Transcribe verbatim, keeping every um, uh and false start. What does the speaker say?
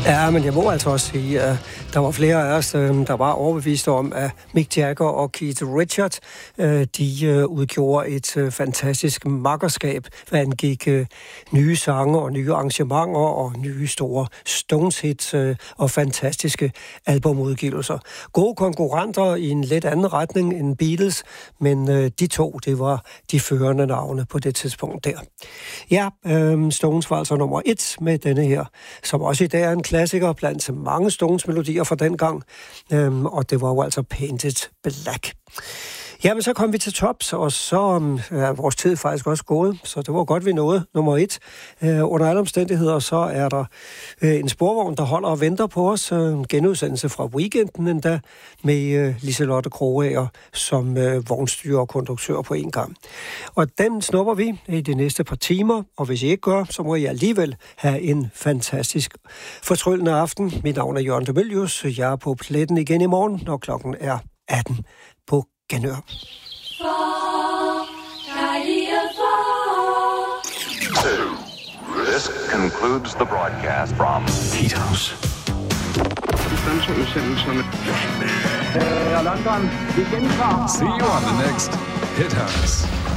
Ja, men jeg må altså også sige, at der var flere af os, der var overbevist om, at Mick Jagger og Keith Richards, de udgjorde et fantastisk makkerskab, hvad angik nye sange og nye arrangementer og nye store Stones-hits og fantastiske albumudgivelser. Gode konkurrenter i en lidt anden retning end Beatles, men de to, det var de førende navne på det tidspunkt der. Ja, Stones var altså nummer et med denne her, som også i dag er en klassiker blandt mange Stones-melodier fra den gang, øhm, og det var jo altså Painted Black. Jamen, så kom vi til tops, og så er vores tid faktisk også gået, så det var godt, vi nåede nummer et. Øh, under alle omstændigheder, så er der øh, en sporvogn, der holder og venter på os. Øh, en genudsendelse fra weekenden endda, med øh, Liselotte Krogager som øh, vognstyrer og konduktør på en gang. Og den snupper vi i de næste par timer, og hvis I ikke gør, så må I alligevel have en fantastisk fortryllende aften. Mit navn er Jørgen de Mylius. Jeg er på pletten igen i morgen, når klokken er atten på Genør. So, this concludes the broadcast from Peters. Uh, London, we can See you on the next Hit House.